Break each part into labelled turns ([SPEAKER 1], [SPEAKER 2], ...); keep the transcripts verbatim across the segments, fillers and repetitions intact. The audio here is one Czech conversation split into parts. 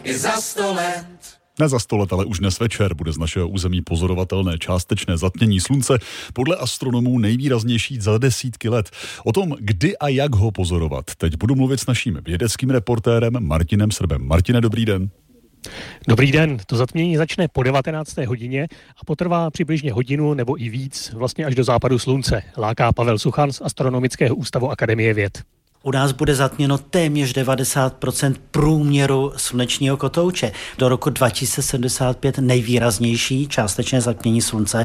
[SPEAKER 1] i za sto let.
[SPEAKER 2] Ne za sto let, ale už dnes večer bude z našeho území pozorovatelné částečné zatmění slunce, podle astronomů nejvýraznější za desítky let. O tom, kdy a jak ho pozorovat, teď budu mluvit s naším vědeckým reportérem Martinem Srbem. Martine, dobrý den.
[SPEAKER 3] Dobrý den, to zatmění začne po devatenácté hodině a potrvá přibližně hodinu nebo i víc, vlastně až do západu slunce, láká Pavel Suchan z Astronomického ústavu Akademie věd.
[SPEAKER 4] U nás bude zatměno téměř devadesát procent průměru slunečního kotouče. Do roku dva tisíce sedmdesát pět nejvýraznější částečné zatmění slunce.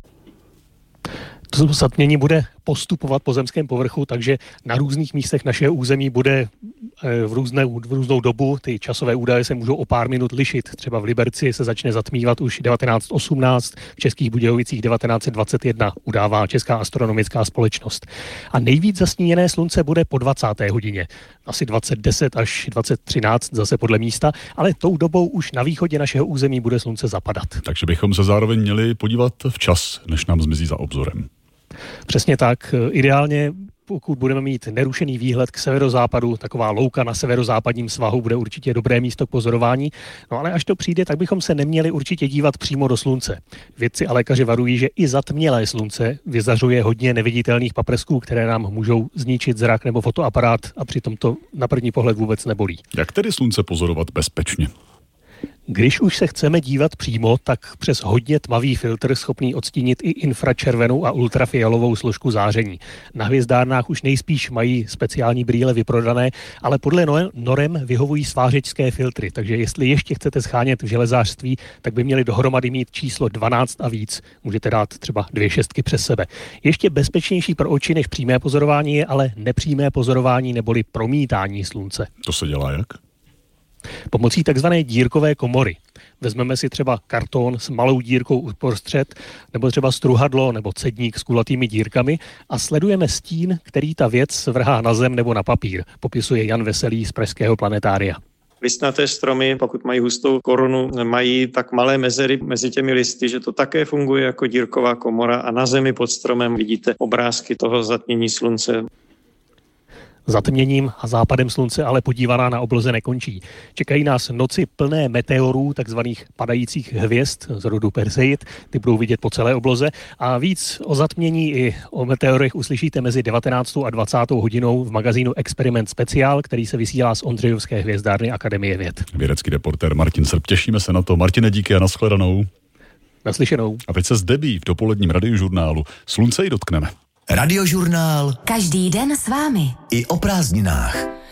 [SPEAKER 3] To zatmění bude postupovat po zemském povrchu, takže na různých místech našeho území bude v, různé, v různou dobu. Ty časové údaje se můžou o pár minut lišit. Třeba v Liberci se začne zatmívat už devatenáct osmnáct, v Českých Budějovicích devatenáct dvacet jedna, udává Česká astronomická společnost. A nejvíc zastíněné slunce bude po dvacáté hodině. Asi dvacet deset až dvacet třináct zase podle místa, ale tou dobou už na východě našeho území bude slunce zapadat.
[SPEAKER 2] Takže bychom se zároveň měli podívat včas, než nám zmizí za obzorem.
[SPEAKER 3] Přesně tak. Ideálně, pokud budeme mít nerušený výhled k severozápadu, taková louka na severozápadním svahu bude určitě dobré místo k pozorování. No ale až to přijde, tak bychom se neměli určitě dívat přímo do slunce. Vědci a lékaři varují, že i zatmělé slunce vyzařuje hodně neviditelných paprsků, které nám můžou zničit zrak nebo fotoaparát a přitom to na první pohled vůbec nebolí.
[SPEAKER 2] Jak tedy slunce pozorovat bezpečně?
[SPEAKER 3] Když už se chceme dívat přímo, tak přes hodně tmavý filtr schopný odstínit i infračervenou a ultrafialovou složku záření. Na hvězdárnách už nejspíš mají speciální brýle vyprodané, ale podle norem vyhovují svářečské filtry, takže jestli ještě chcete schánět v železářství, tak by měli dohromady mít číslo dvanáct a víc. Můžete dát třeba dvě šestky přes sebe. Ještě bezpečnější pro oči než přímé pozorování je ale nepřímé pozorování neboli promítání slunce.
[SPEAKER 2] To se dělá jak?
[SPEAKER 3] Pomocí takzvané dírkové komory. Vezmeme si třeba karton s malou dírkou uprostřed, nebo třeba struhadlo nebo cedník s kulatými dírkami a sledujeme stín, který ta věc vrhá na zem nebo na papír, popisuje Jan Veselý z Pražského planetária.
[SPEAKER 5] Listnaté stromy, pokud mají hustou korunu, mají tak malé mezery mezi těmi listy, že to také funguje jako dírková komora a na zemi pod stromem vidíte obrázky toho zatmění slunce.
[SPEAKER 3] Zatměním a západem slunce ale podívaná na obloze nekončí. Čekají nás noci plné meteorů, takzvaných padajících hvězd z rodu Perseid. Ty budou vidět po celé obloze a víc o zatmění i o meteorech uslyšíte mezi devatenáctou a dvacátou hodinou v magazínu Experiment Speciál, který se vysílá z Ondřejovské hvězdárny Akademie věd.
[SPEAKER 2] Vědecký reportér Martin Srb, těšíme se na to. Martine, díky a nashledanou.
[SPEAKER 3] Naslyšenou.
[SPEAKER 2] A teď se z Debí v dopoledním radiožurnálu slunce i dotkneme.
[SPEAKER 6] Radiožurnál.
[SPEAKER 7] Každý den s vámi.
[SPEAKER 6] I o prázdninách.